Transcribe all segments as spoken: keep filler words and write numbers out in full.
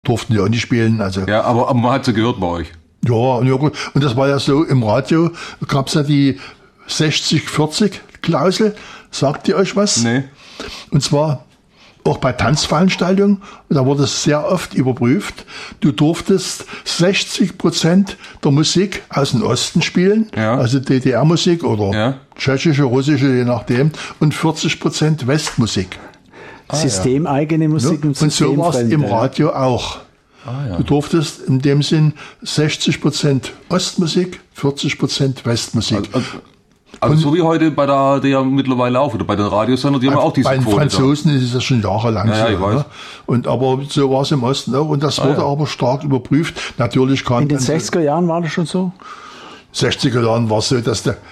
durften die auch nicht spielen. Also. Ja, aber, aber man hat sie gehört bei euch. Ja, ja, gut. Und das war ja so, im Radio gab es ja die sechzig vierzig Klausel. Sagt ihr euch was? Nee. Und zwar auch bei Tanzveranstaltungen, da wurde es sehr oft überprüft. Du durftest sechzig Prozent der Musik aus dem Osten spielen, ja. also D D R-Musik oder ja. tschechische, russische, je nachdem, und vierzig Prozent Westmusik. Ah, systemeigene Musik ja. und Und so war es im Radio auch. Ah, ja. Du durftest in dem Sinn sechzig Prozent Ostmusik, vierzig Prozent Westmusik. Also, also, also so wie heute bei der A R D ja mittlerweile auch, oder bei den Radiosendern, die haben auch diese Quote. Bei den Quote Franzosen da. Ist das schon jahrelang ja, so. Ja, ich weiß. Ne? Und, aber so war es im Osten auch. Und das ah, wurde ja. aber stark überprüft. Natürlich kam in den sechziger Jahren war das schon so? sechziger Jahren war es so, dass der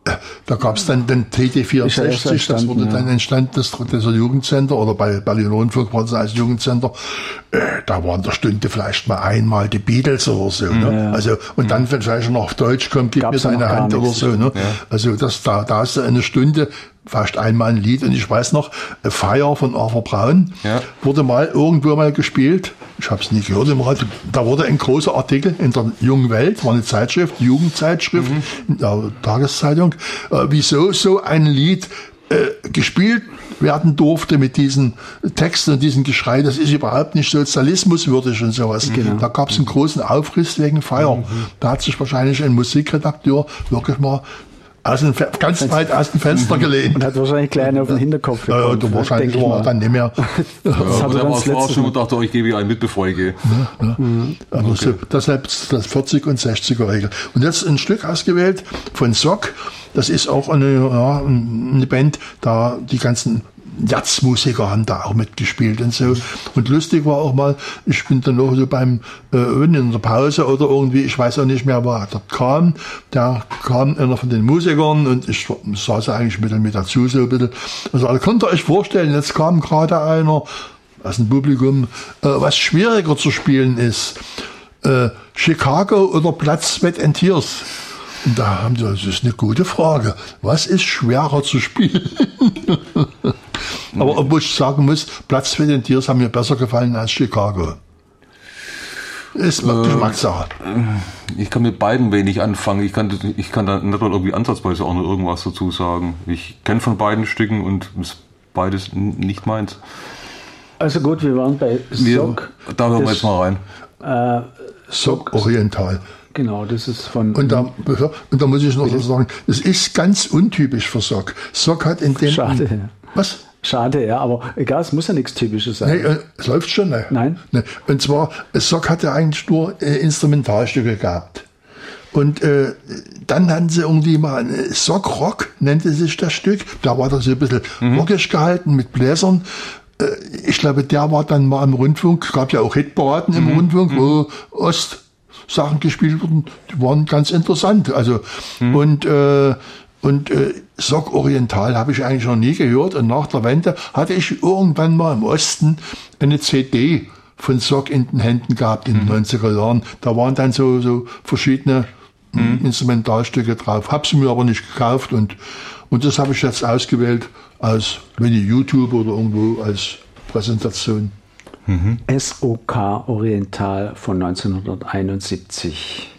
Da gab es dann den T D vierundsechzig, das wurde dann entstanden, das, das Jugendcenter, oder bei Berlin Rundfunk war das als Jugendcenter. Äh, da waren in der Stunde vielleicht mal einmal die Beatles oder so. Ne? Ja. Also, und mhm. dann, wenn vielleicht noch auf Deutsch kommt, gib mir deine Hand oder so. Ne? Ja. Also das, da, da ist eine Stunde fast einmal ein Lied. Und ich weiß noch, Fire von Arthur Braun ja. wurde mal irgendwo mal gespielt. Ich habe es nie gehört im Radio. Da wurde ein großer Artikel in der Jungen Welt, war eine Zeitschrift, Jugendzeitschrift, mhm. in der Tageszeitung, äh, wieso so ein Lied äh, gespielt werden durfte mit diesen Texten und diesem Geschrei. Das ist überhaupt nicht sozialismuswürdig und sowas. Genau. Da gab es einen großen Aufriss wegen Fire. Mhm. Da hat sich wahrscheinlich ein Musikredakteur wirklich mal aus dem, ganz Fenster. weit aus dem Fenster gelehnt. Und hat wahrscheinlich kleine auf den Hinterkopf bekommen. Ja, wahrscheinlich war er dann nicht mehr. Ja, das hat er dann war schon und dachte, ich gebe euch mit, bevor ich gehe. Ja, ja. Mhm. Aber okay. so, deshalb das vierzig- und sechziger-Regel. Und jetzt ein Stück ausgewählt von Sock. Das ist auch eine, ja, eine Band, da die ganzen Jazzmusiker haben da auch mitgespielt und so. Und lustig war auch mal, ich bin dann noch so beim, äh, in der Pause oder irgendwie, ich weiß auch nicht mehr, wer dort kam. Da kam einer von den Musikern und ich saß eigentlich mit, mit dazu so ein bisschen. Also, könnt ihr euch vorstellen, jetzt kam gerade einer aus dem Publikum, äh, was schwieriger zu spielen ist. Äh, Chicago oder Platz Sweat and Tears? Und da haben sie, das ist eine gute Frage. Was ist schwerer zu spielen? Aber obwohl ich sagen muss, Platz für den Tiers haben mir besser gefallen als Chicago. Ist Geschmackssache. Äh, ich kann mit beiden wenig anfangen. Ich kann, ich kann da nicht mal irgendwie ansatzweise auch noch irgendwas dazu sagen. Ich kenne von beiden Stücken und ist beides nicht meins. Also gut, wir waren bei Sock. Wir, da hören wir jetzt mal rein. Äh, Sock Oriental. Genau, das ist von... Und da, und da muss ich noch sagen, es ist ganz untypisch für Sock. Sock hat in dem... Schade. Was? Schade, ja, aber egal, es muss ja nichts Typisches sein. Nee, es läuft schon, ne? Nein. Nee. Und zwar, Sock hatte eigentlich nur äh, Instrumentalstücke gehabt. Und äh, dann hatten sie irgendwie mal äh, Sock Rock, nannte sich das Stück. Da war das so ein bisschen mhm. rockig gehalten mit Bläsern. Äh, ich glaube, der war dann mal im Rundfunk, gab ja auch Hitparaden im mhm. Rundfunk, mhm. wo Ost Sachen gespielt wurden, die waren ganz interessant. Also hm. und äh, und äh, Sock Oriental habe ich eigentlich noch nie gehört. Und nach der Wende hatte ich irgendwann mal im Osten eine C D von Sock in den Händen gehabt in hm. den neunziger Jahren. Da waren dann so so verschiedene hm. Instrumentalstücke drauf. Habe sie mir aber nicht gekauft und und das habe ich jetzt ausgewählt als wenn ich YouTube oder irgendwo als Präsentation. Mhm. S O K Oriental von neunzehnhunderteinundsiebzig.